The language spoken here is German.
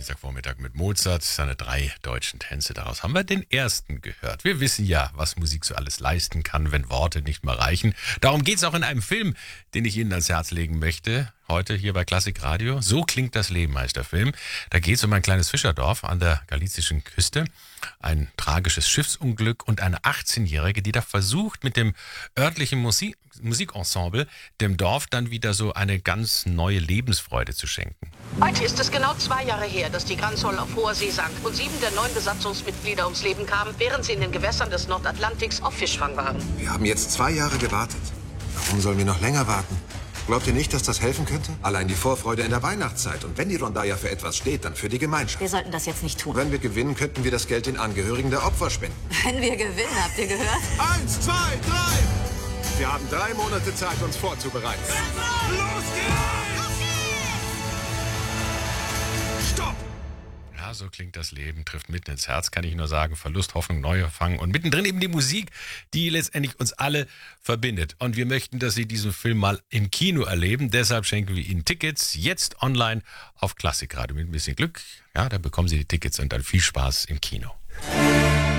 Dienstagvormittag mit Mozart, seine 3 deutschen Tänze. Daraus haben wir den ersten gehört. Wir wissen ja, was Musik so alles leisten kann, wenn Worte nicht mehr reichen. Darum geht es auch in einem Film, den ich Ihnen ans Herz legen möchte. Heute hier bei Klassik Radio. So klingt das Leben, heißt der Film. Da geht es um ein kleines Fischerdorf an der galizischen Küste. Ein tragisches Schiffsunglück und eine 18-Jährige, die da versucht, mit dem örtlichen Musikensemble dem Dorf dann wieder so eine ganz neue Lebensfreude zu schenken. Heute ist es genau 2 Jahre her, dass die Granzoll auf hoher See sank und 7 der 9 Besatzungsmitglieder ums Leben kamen, während sie in den Gewässern des Nordatlantiks auf Fischfang waren. Wir haben jetzt 2 Jahre gewartet. Warum sollen wir noch länger warten? Glaubt ihr nicht, dass das helfen könnte? Allein die Vorfreude in der Weihnachtszeit. Und wenn die Rondalla für etwas steht, dann für die Gemeinschaft. Wir sollten das jetzt nicht tun. Wenn wir gewinnen, könnten wir das Geld den Angehörigen der Opfer spenden. Wenn wir gewinnen, habt ihr gehört? 1, 2, 3! Wir haben 3 Monate Zeit, uns vorzubereiten. Los geht's! Stopp! Ja, so klingt das Leben, trifft mitten ins Herz, kann ich nur sagen. Verlust, Hoffnung, Neuanfang und mittendrin eben die Musik, die letztendlich uns alle verbindet. Und wir möchten, dass Sie diesen Film mal im Kino erleben. Deshalb schenken wir Ihnen Tickets jetzt online auf Klassik Radio. Mit ein bisschen Glück, ja, da bekommen Sie die Tickets und dann viel Spaß im Kino.